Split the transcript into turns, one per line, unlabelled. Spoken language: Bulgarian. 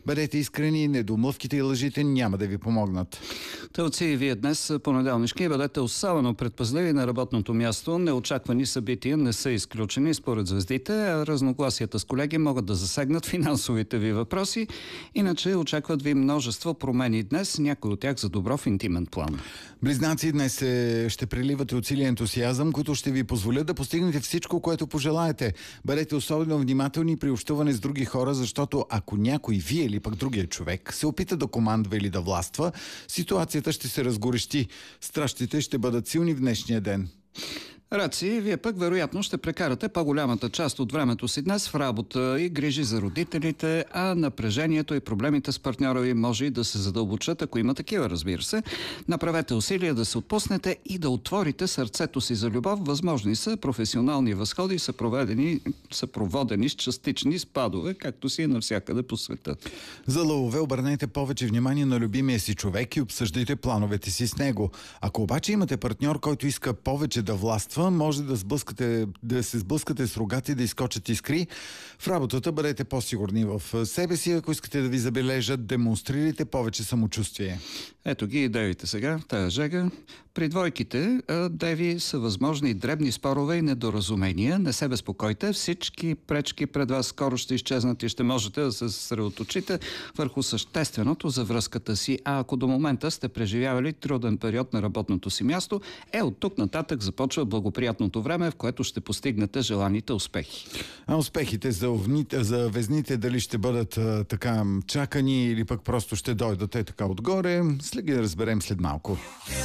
Бъдете искрени, недомлъвките и лъжите няма да ви помогнат.
Телци, и вие днес, понеделнишки, бъдете особено предпазливи на работното място. Неочаквани събития не са изключени според звездите, а разногласията с колеги могат да засегнат финансовите ви въпроси. Иначе очакват ви множество промени днес, някои от тях за добро в интимен план.
Близнаци, днес ще преливате от силен ентусиазъм, които ще ви позволят да постигнете всичко, което пожелаете. Бъдете особено внимателни при общуване с други хора, защото ако някой, вие или пък другия човек, се опита да командва или да властва, ситуацията ще се разгорещи. Страстите ще бъдат силни в днешния ден.
Раци, вие пък вероятно ще прекарате по-голямата част от времето си днес в работа и грижи за родителите, а напрежението и проблемите с партньора ви може и да се задълбочат, ако има такива, разбира се. Направете усилия да се отпуснете и да отворите сърцето си за любов. Възможни са професионални възходи, са проводени с частични спадове, както си е навсякъде по света.
За лъвове обърнете повече внимание на любимия си човек и обсъждайте плановете си с него. Ако обаче имате партньор, който иска повече да властва, може да се сблъскате с рогати, да изкочат искри. В работата бъдете по-сигурни в себе си. Ако искате да ви забележат, демонстрирайте повече самочувствие.
Ето ги идеите сега, тая жега. При двойките, деви, са възможни дребни спорове и недоразумения. Не се безпокойте, всички пречки пред вас скоро ще изчезнат и ще можете да се съсредоточите върху същественото за връзката си. А ако до момента сте преживявали труден период на работното си място, от тук нататък започва благоприятното време, в което ще постигнете желаните успехи.
А успехите за везните дали ще бъдат така чакани или пък просто ще дойдат така отгоре, след ги разберем след малко.